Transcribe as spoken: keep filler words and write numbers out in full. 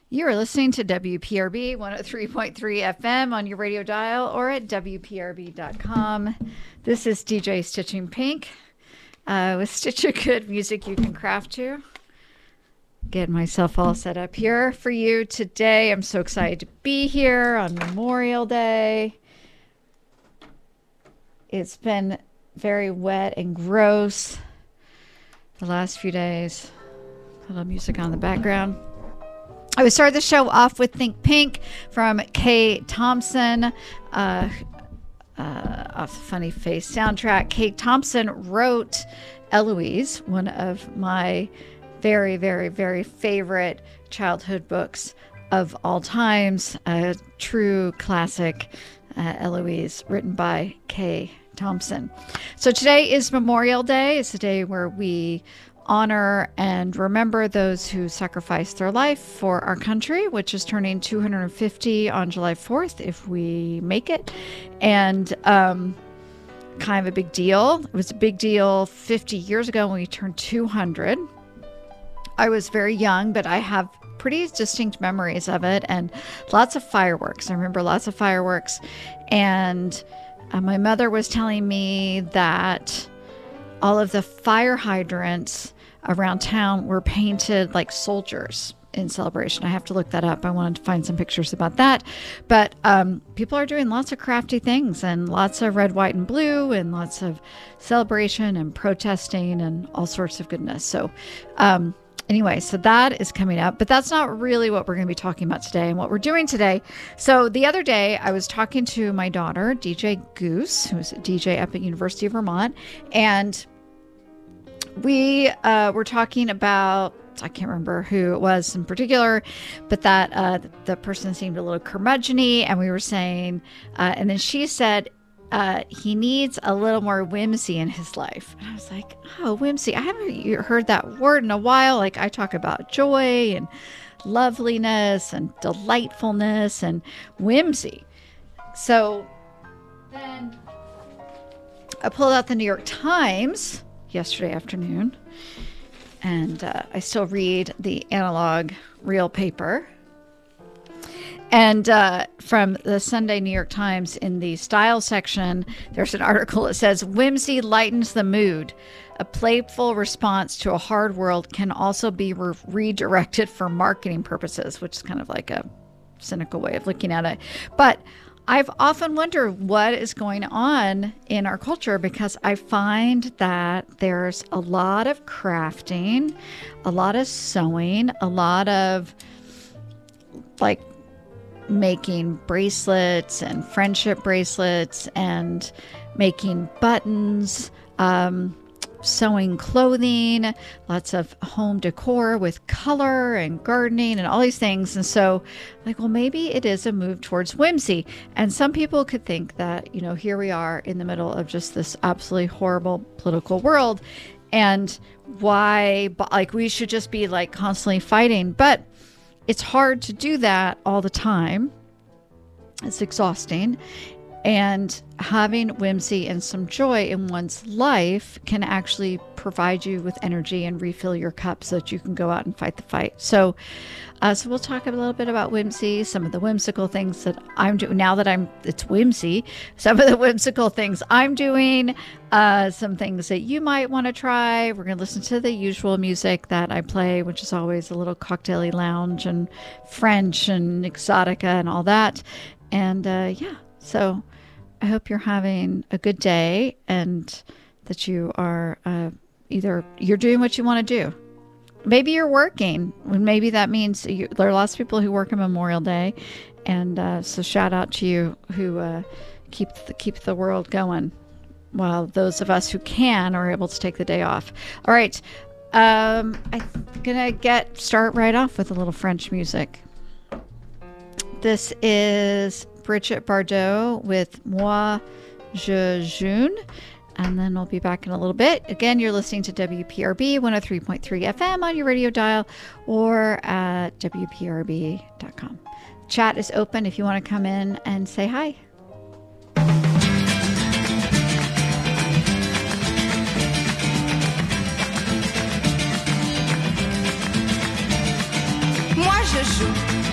You are listening to W P R B one oh three point three F M on your radio dial or at W P R B dot com. This is D J Stitching Pink uh, with Stitch a Good music you can craft to. Getting myself all set up here for you today. I'm so excited to be here on Memorial Day. It's been very wet and gross the last few days. A little music on the background. I would start the show off with Think Pink from Kay Thompson, uh, uh, off the Funny Face soundtrack. Kay Thompson wrote Eloise, one of my very, very, very favorite childhood books of all times. A true classic, uh, Eloise, written by Kay Thompson. So today is Memorial Day. It's a day where we honor and remember those who sacrificed their life for our country, which is turning two hundred fifty on July fourth, if we make it. And um, kind of a big deal. It was a big deal fifty years ago when we turned two hundred. I was very young, but I have pretty distinct memories of it and lots of fireworks. I remember lots of fireworks. And uh, my mother was telling me that all of the fire hydrants around town were painted like soldiers in celebration. I have to look that up. I wanted to find some pictures about that. But um, people are doing lots of crafty things and lots of red, white, and blue and lots of celebration and protesting and all sorts of goodness. So um, anyway, so that is coming up. But that's not really what we're going to be talking about today and what we're doing today. So the other day, I was talking to my daughter, D J Goose, who's a D J up at University of Vermont, and we uh, were talking about, I can't remember who it was in particular, but that uh, the person seemed a little curmudgeon-y, and we were saying, uh, and then she said, uh, he needs a little more whimsy in his life. And I was like, oh, whimsy. I haven't heard that word in a while. Like, I talk about joy and loveliness and delightfulness and whimsy. So then I pulled out the New York Times yesterday afternoon, and uh, I still read the analog real paper. And uh, from the Sunday New York Times, in the style section, there's an article that says, "Whimsy lightens the mood. A playful response to a hard world can also be re- redirected for marketing purposes," which is kind of like a cynical way of looking at it. But I've often wondered what is going on in our culture, because I find that there's a lot of crafting, a lot of sewing, a lot of like making bracelets and friendship bracelets and making buttons, um, sewing clothing, lots of home decor with color and gardening and all these things. And so like, well, maybe it is a move towards whimsy. And some people could think that, you know, here we are in the middle of just this absolutely horrible political world, and why, like, we should just be like constantly fighting. But it's hard to do that all the time. It's exhausting. And having whimsy and some joy in one's life can actually provide you with energy and refill your cup so that you can go out and fight the fight. So, uh, so we'll talk a little bit about whimsy, some of the whimsical things that I'm doing now that I'm, it's whimsy, some of the whimsical things I'm doing, uh, some things that you might want to try. We're going to listen to the usual music that I play, which is always a little cocktail-y lounge and French and exotica and all that. And uh, yeah, so I hope you're having a good day and that you are uh, either you're doing what you want to do. Maybe you're working. Maybe that means you, there are lots of people who work on Memorial Day. And uh, so shout out to you who uh, keep the, keep the world going, while those of us who can are able to take the day off. All right. Um, I'm going to get start right off with a little French music. This is Brigitte Bardot with Moi Je Jeune, and then we'll be back in a little bit. Again, you're listening to W P R B one oh three point three F M on your radio dial or at W P R B dot com. Chat is open if you want to come in and say hi. Moi je joue.